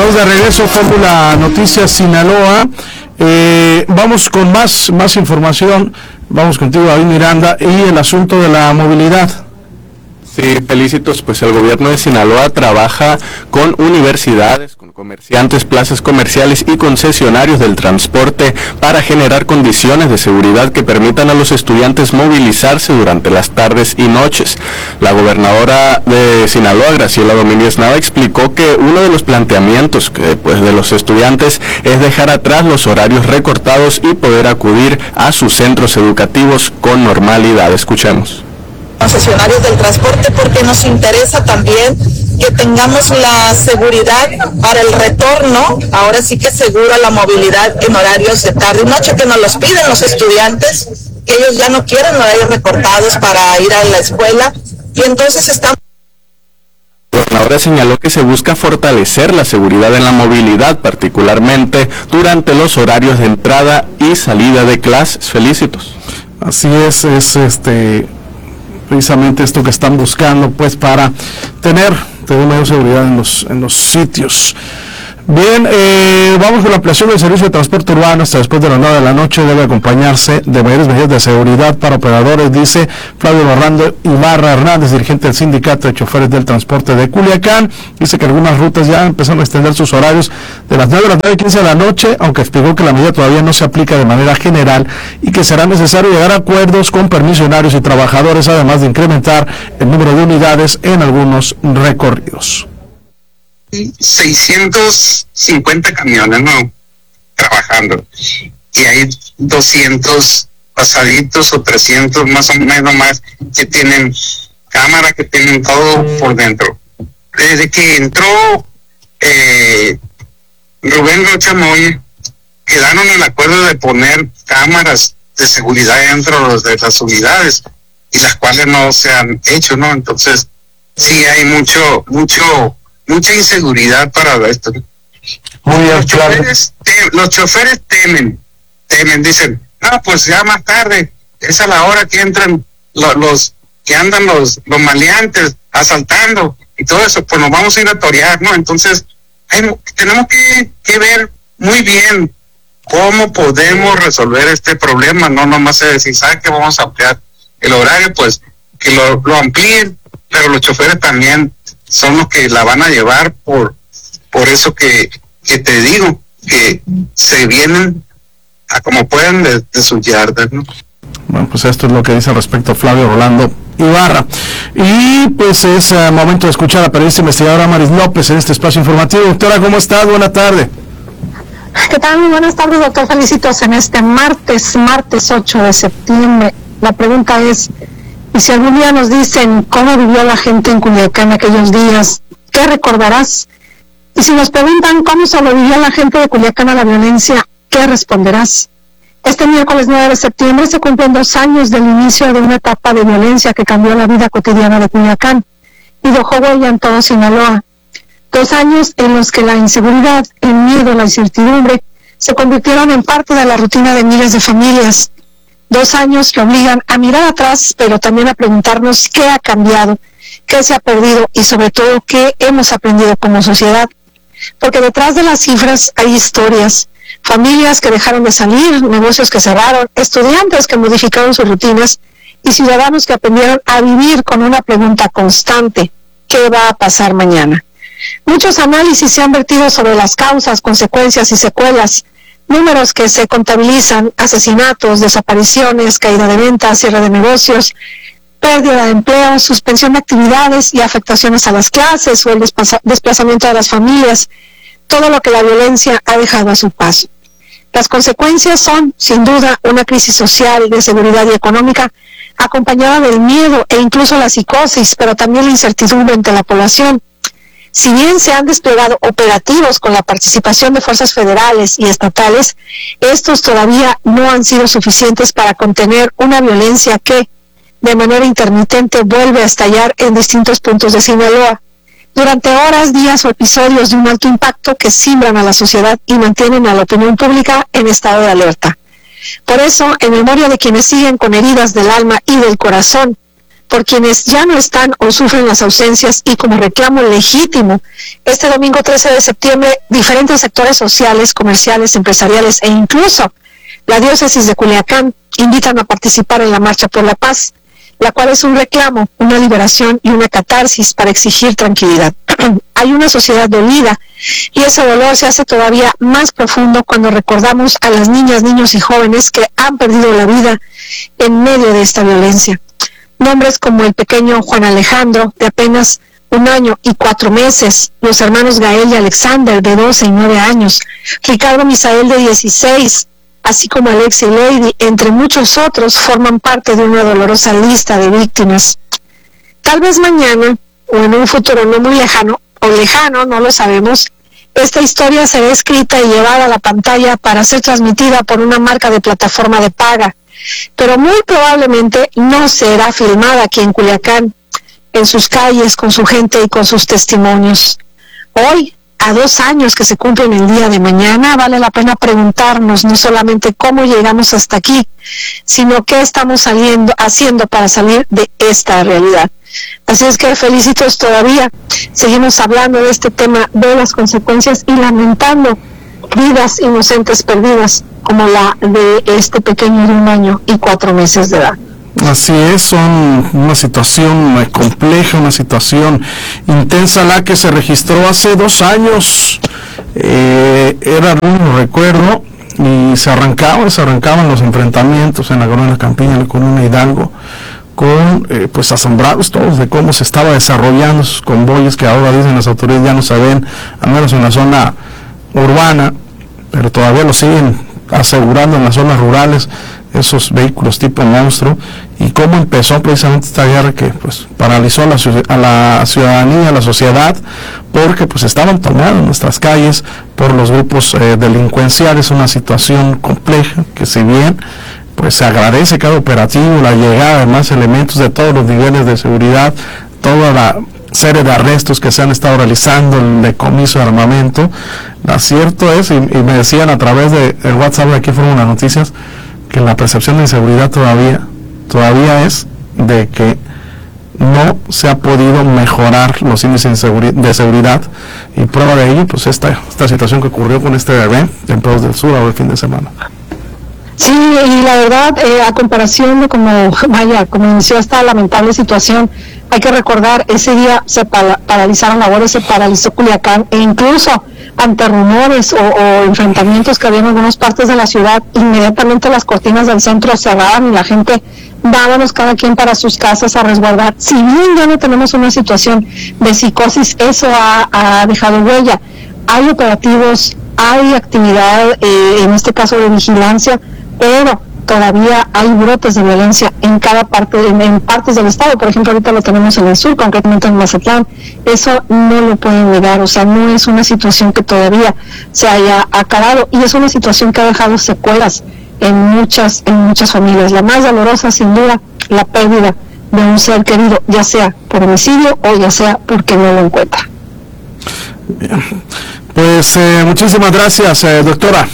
Estamos de regreso, Fórmula Noticias Sinaloa. Vamos con más información. Vamos contigo, David Miranda, y el asunto de la movilidad. Sí, Felicitos, pues el gobierno de Sinaloa trabaja con universidades, con comerciantes, plazas comerciales y concesionarios del transporte para generar condiciones de seguridad que permitan a los estudiantes movilizarse durante las tardes y noches. La gobernadora de Sinaloa, Graciela Domínguez Nava, explicó que uno de los planteamientos de los estudiantes es dejar atrás los horarios recortados y poder acudir a sus centros educativos con normalidad. Escuchemos. Concesionarios del transporte, porque nos interesa también que tengamos la seguridad para el retorno, ahora sí que seguro la movilidad en horarios de tarde y noche, que nos los piden los estudiantes, que ellos ya no quieren horarios recortados para ir a la escuela, y entonces estamos... La gobernadora señaló que se busca fortalecer la seguridad en la movilidad, particularmente durante los horarios de entrada y salida de clases. Felicitos. Así es precisamente esto que están buscando, pues, para tener mayor seguridad en los sitios. Bien, vamos con la ampliación del servicio de transporte urbano hasta después de las 9 de la noche. Debe acompañarse de mayores medidas de seguridad para operadores, dice Flavio Barrando Ibarra Hernández, dirigente del Sindicato de Choferes del Transporte de Culiacán. Dice que algunas rutas ya empezaron a extender sus horarios de las 9 de la tarde y 15 de la noche, aunque explicó que la medida todavía no se aplica de manera general y que será necesario llegar a acuerdos con permisionarios y trabajadores, además de incrementar el número de unidades en algunos recorridos. 650 camiones, ¿no?, trabajando, y hay 200 pasaditos o 300 más o menos más que tienen cámara, que tienen todo por dentro. Desde que entró Rubén Rocha Moya, quedaron en el acuerdo de poner cámaras de seguridad dentro de las unidades, y las cuales no se han hecho, ¿no? Entonces sí hay mucha inseguridad para esto. Los choferes temen, dicen, pues ya más tarde, es a la hora que entran los que andan los maleantes asaltando y todo eso, pues nos vamos a ir a torear, ¿no? Entonces tenemos que ver muy bien cómo podemos resolver este problema, no nomás es decir, ¿sabe que vamos a ampliar el horario? Pues que lo amplíen, pero los choferes también son los que la van a llevar por eso que te digo, que se vienen a como puedan de sus yardas, ¿no? Bueno, pues esto es lo que dice al respecto Flavio Rolando Ibarra. Y pues es momento de escuchar a la periodista investigadora Maris López en este espacio informativo. Doctora, ¿cómo estás? Buena tarde. ¿Qué tal? Muy buenas tardes, doctor. Felicitos en este martes 8 de septiembre. La pregunta es, y si algún día nos dicen cómo vivió la gente en Culiacán aquellos días, ¿qué recordarás? Y si nos preguntan cómo sobrevivió la gente de Culiacán a la violencia, ¿qué responderás? Este miércoles 9 de septiembre se cumplen 2 años del inicio de una etapa de violencia que cambió la vida cotidiana de Culiacán y dejó huella en todo Sinaloa. 2 años en los que la inseguridad, el miedo, la incertidumbre se convirtieron en parte de la rutina de miles de familias. 2 años que obligan a mirar atrás, pero también a preguntarnos qué ha cambiado, qué se ha perdido y sobre todo qué hemos aprendido como sociedad. Porque detrás de las cifras hay historias, familias que dejaron de salir, negocios que cerraron, estudiantes que modificaron sus rutinas y ciudadanos que aprendieron a vivir con una pregunta constante: ¿qué va a pasar mañana? Muchos análisis se han vertido sobre las causas, consecuencias y secuelas. Números que se contabilizan: asesinatos, desapariciones, caída de ventas, cierre de negocios, pérdida de empleo, suspensión de actividades y afectaciones a las clases o el desplazamiento de las familias, todo lo que la violencia ha dejado a su paso. Las consecuencias son, sin duda, una crisis social, de seguridad y económica, acompañada del miedo e incluso la psicosis, pero también la incertidumbre entre la población. Si bien se han desplegado operativos con la participación de fuerzas federales y estatales, estos todavía no han sido suficientes para contener una violencia que, de manera intermitente, vuelve a estallar en distintos puntos de Sinaloa, durante horas, días o episodios de un alto impacto que simbran a la sociedad y mantienen a la opinión pública en estado de alerta. Por eso, en memoria de quienes siguen con heridas del alma y del corazón, por quienes ya no están o sufren las ausencias y como reclamo legítimo. Este domingo 13 de septiembre, diferentes sectores sociales, comerciales, empresariales e incluso la diócesis de Culiacán invitan a participar en la Marcha por la Paz, la cual es un reclamo, una liberación y una catarsis para exigir tranquilidad. Hay una sociedad dolida y ese dolor se hace todavía más profundo cuando recordamos a las niñas, niños y jóvenes que han perdido la vida en medio de esta violencia. Nombres como el pequeño Juan Alejandro, de apenas 1 año y 4 meses, los hermanos Gael y Alexander, de 12 y 9 años, Ricardo Misael, de 16, así como Alexa y Lady, entre muchos otros, forman parte de una dolorosa lista de víctimas. Tal vez mañana, o en un futuro no muy lejano, o lejano, no lo sabemos, esta historia será escrita y llevada a la pantalla para ser transmitida por una marca de plataforma de paga, pero muy probablemente no será filmada aquí en Culiacán, en sus calles, con su gente y con sus testimonios. Hoy, a 2 años que se cumplen el día de mañana, vale la pena preguntarnos no solamente cómo llegamos hasta aquí, sino qué estamos haciendo para salir de esta realidad. Así es que felicitos todavía. Seguimos hablando de este tema, de las consecuencias y lamentando vidas inocentes perdidas, como la de este pequeño de 1 año y 4 meses de edad. Así es, son una situación compleja, una situación intensa la que se registró hace 2 años. Era un recuerdo y se arrancaban los enfrentamientos en la colonia Campiña, en la colonia Hidalgo, con pues asombrados todos de cómo se estaba desarrollando esos convoyes que ahora dicen las autoridades ya no se ven, al menos en la zona urbana, pero todavía lo siguen asegurando en las zonas rurales, esos vehículos tipo monstruo, y cómo empezó precisamente esta guerra que pues paralizó a la ciudadanía, a la sociedad, porque pues estaban tomadas nuestras calles por los grupos delincuenciales. Una situación compleja que, si bien pues se agradece cada operativo, la llegada de más elementos de todos los niveles de seguridad, toda la serie de arrestos que se han estado realizando, el decomiso de armamento, lo cierto es, y me decían a través de el WhatsApp de aquí fueron las noticias, que la percepción de inseguridad todavía es de que no se ha podido mejorar los índices de seguridad, y prueba de ello pues esta situación que ocurrió con este bebé en Prados del Sur ahora el fin de semana. Sí, y la verdad, a comparación de como inició esta lamentable situación, hay que recordar, ese día se paralizaron labores, se paralizó Culiacán, e incluso ante rumores o enfrentamientos que había en algunas partes de la ciudad, inmediatamente las cortinas del centro cerraban y la gente vámonos cada quien para sus casas a resguardar. Si bien ya no tenemos una situación de psicosis, eso ha dejado huella. Hay operativos, hay actividad, en este caso de vigilancia, pero todavía hay brotes de violencia en cada parte, en partes del estado. Por ejemplo, ahorita lo tenemos en el sur, concretamente en Mazatlán. Eso no lo pueden negar, o sea, no es una situación que todavía se haya acabado, y es una situación que ha dejado secuelas en muchas familias. La más dolorosa, sin duda, la pérdida de un ser querido, ya sea por homicidio o ya sea porque no lo encuentra. Bien. Pues muchísimas gracias, doctora.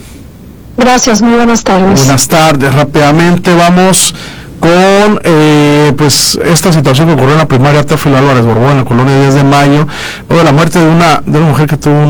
Gracias, muy buenas tardes. Buenas tardes. Rápidamente vamos con pues esta situación que ocurrió en la primaria Teófilo Álvarez Borbón, en la colonia 10 de Mayo, luego de la muerte de una mujer que tuvo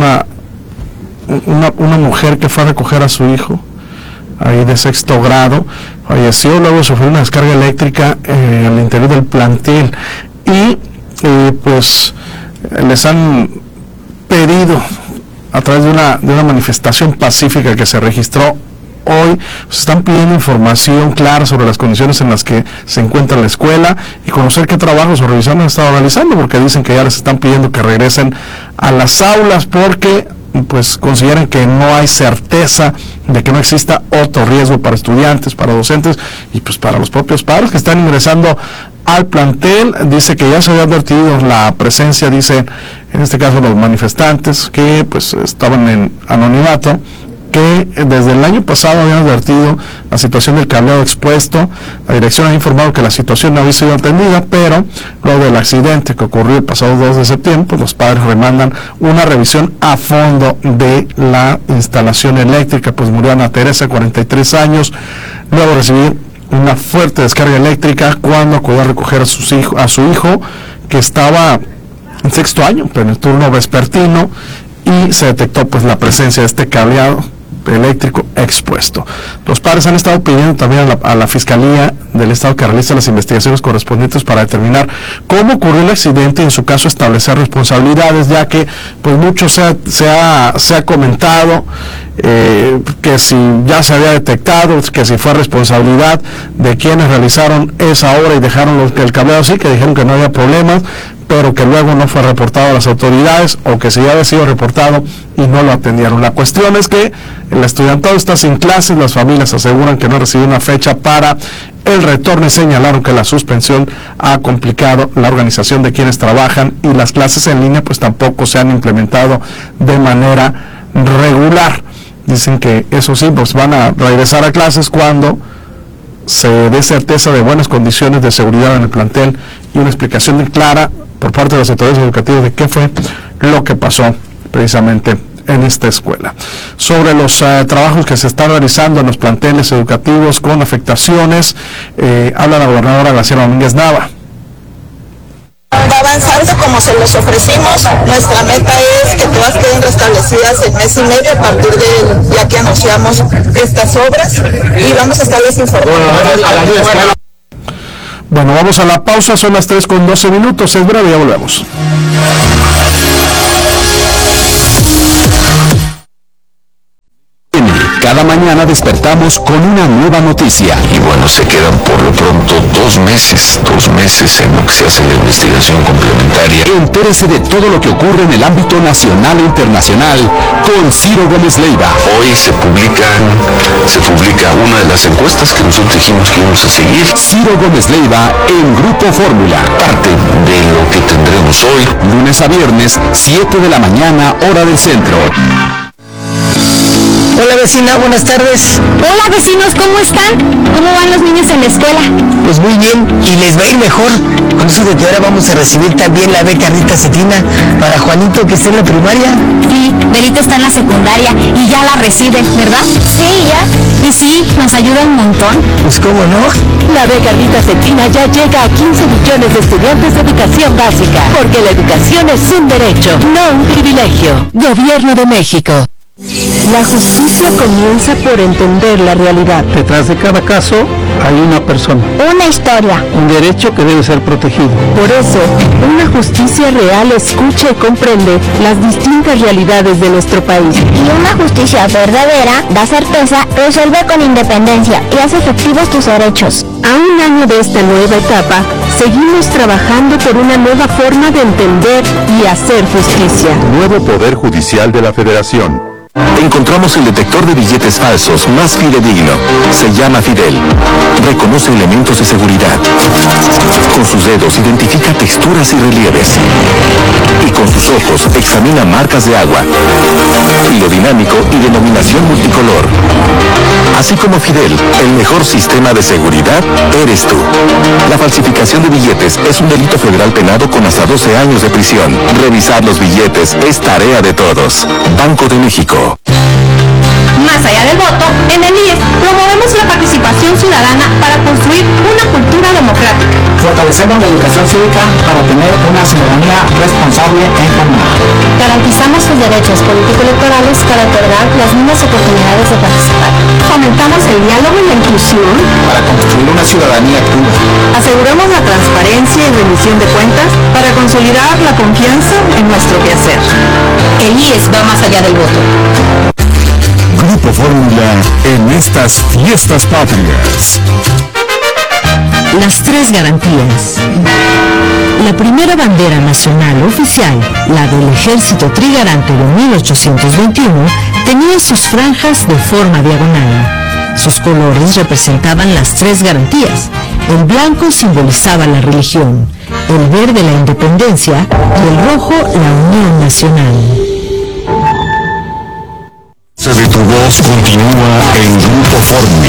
una mujer que fue a recoger a su hijo ahí de 6º grado, falleció luego de sufrir una descarga eléctrica al interior del plantel, y pues les han pedido a través de una manifestación pacífica que se registró hoy, se están pidiendo información clara sobre las condiciones en las que se encuentra la escuela y conocer qué trabajos o revisiones han estado realizando, porque dicen que ya les están pidiendo que regresen a las aulas porque pues consideran que no hay certeza de que no exista otro riesgo para estudiantes, para docentes y pues para los propios padres que están ingresando al plantel. Dice que ya se había advertido la presencia, dice en este caso los manifestantes que pues estaban en anonimato, que desde el año pasado habían advertido la situación del cableado expuesto. La dirección ha informado que la situación no había sido atendida, pero luego del accidente que ocurrió el pasado 2 de septiembre, pues los padres remandan una revisión a fondo de la instalación eléctrica. Pues murió Ana Teresa, 43 años, luego de recibir una fuerte descarga eléctrica cuando acudió a recoger a su hijo que estaba en sexto año, pero en el turno vespertino, y se detectó pues la presencia de este cableado eléctrico expuesto. Los padres han estado pidiendo también a la Fiscalía del Estado que realice las investigaciones correspondientes para determinar cómo ocurrió el accidente y en su caso establecer responsabilidades, ya que pues mucho se ha comentado que si ya se había detectado, que si fue responsabilidad de quienes realizaron esa obra y dejaron el cableado así, que dijeron que no había problemas, pero que luego no fue reportado a las autoridades, o que si ya había sido reportado y no lo atendieron. La cuestión es que el estudiantado está sin clases, las familias aseguran que no recibió una fecha para el retorno y señalaron que la suspensión ha complicado la organización de quienes trabajan, y las clases en línea pues tampoco se han implementado de manera regular. Dicen que eso sí, pues van a regresar a clases cuando se dé certeza de buenas condiciones de seguridad en el plantel y una explicación clara por parte de las autoridades educativas de qué fue lo que pasó precisamente en esta escuela. Sobre los trabajos que se están realizando en los planteles educativos con afectaciones, habla la gobernadora Graciela Domínguez Nava. Va avanzando como se los ofrecimos. Nuestra meta es que todas queden restablecidas en mes y medio a partir del día que anunciamos estas obras, y vamos a estarles informando. Bueno, vamos a la pausa, son las 3:12, es breve, ya volvemos. Cada mañana despertamos con una nueva noticia. Y bueno, se quedan por lo pronto 2 meses en lo que se hace la investigación complementaria. Entérese de todo lo que ocurre en el ámbito nacional e internacional con Ciro Gómez Leiva. Hoy se publica una de las encuestas que nosotros dijimos que íbamos a seguir. Ciro Gómez Leiva en Grupo Fórmula. Parte de lo que tendremos hoy. Lunes a viernes, 7 de la mañana, hora del centro. Hola vecina, buenas tardes. Hola vecinos, ¿cómo están? ¿Cómo van los niños en la escuela? Pues muy bien, y les va a ir mejor con eso de que ahora vamos a recibir también la beca Rita Cetina para Juanito, que está en la primaria. Sí, Berito está en la secundaria y ya la recibe, ¿verdad? Sí, ya. Y sí, nos ayuda un montón. Pues cómo no. La beca Rita Cetina ya llega a 15 millones de estudiantes de educación básica, porque la educación es un derecho, no un privilegio. Gobierno de México. La justicia comienza por entender la realidad. Detrás de cada caso hay una persona. Una historia. Un derecho que debe ser protegido. Por eso, una justicia real escucha y comprende las distintas realidades de nuestro país. Y una justicia verdadera da certeza, resuelve con independencia y hace efectivos tus derechos. A un año de esta nueva etapa, seguimos trabajando por una nueva forma de entender y hacer justicia. Nuevo Poder Judicial de la Federación. Encontramos el detector de billetes falsos más fidedigno. Se llama Fidel. Reconoce elementos de seguridad. Con sus dedos identifica texturas y relieves. Y con sus ojos examina marcas de agua, hilo dinámico y denominación multicolor. Así como Fidel, el mejor sistema de seguridad eres tú. La falsificación de billetes es un delito federal penado con hasta 12 años de prisión. Revisar los billetes es tarea de todos. Banco de México. Más allá del voto, en el IES promovemos la participación ciudadana para construir una cultura democrática. Fortalecemos la educación cívica para tener una ciudadanía responsable e informada. Garantizamos sus derechos político-electorales para otorgar las mismas oportunidades de participar. Fomentamos el diálogo y la inclusión para construir una ciudadanía activa. Aseguramos la transparencia y rendición de cuentas para consolidar la confianza en nuestro quehacer. El IES va más allá del voto. Grupo Fórmula en estas fiestas patrias. Las 3 garantías. La primera bandera nacional oficial, la del Ejército Trigarante de 1821, tenía sus franjas de forma diagonal. Sus colores representaban las 3 garantías. El blanco simbolizaba la religión, el verde la independencia y el rojo la unión nacional. De tu voz continúa en Grupo Fórmula.